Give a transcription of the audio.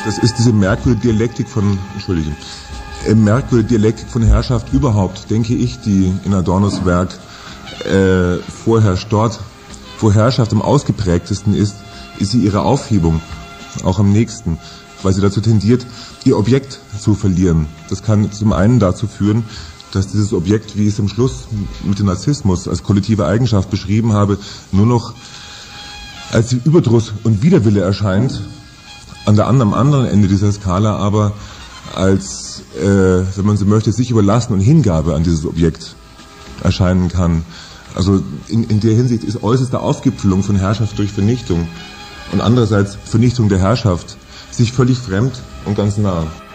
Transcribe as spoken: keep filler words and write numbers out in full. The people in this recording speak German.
Das ist diese merkwürdige Dialektik von, Entschuldigung, äh, merkwürdige Dialektik von Herrschaft überhaupt, denke ich, die in Adornos Werk äh, vorherrscht. Dort, wo Herrschaft am ausgeprägtesten ist, ist sie ihre Aufhebung auch am nächsten, weil sie dazu tendiert, ihr Objekt zu verlieren. Das kann zum einen dazu führen, dass dieses Objekt, wie ich es am Schluss mit dem Narzissmus als kollektive Eigenschaft beschrieben habe, nur noch als Überdruss und Widerwille erscheint, an der anderen, am anderen Ende dieser Skala aber als, äh, wenn man so möchte, sich überlassen und Hingabe an dieses Objekt erscheinen kann. Also in, in der Hinsicht ist äußerste Aufgipfelung von Herrschaft durch Vernichtung und andererseits Vernichtung der Herrschaft sich völlig fremd und ganz nah.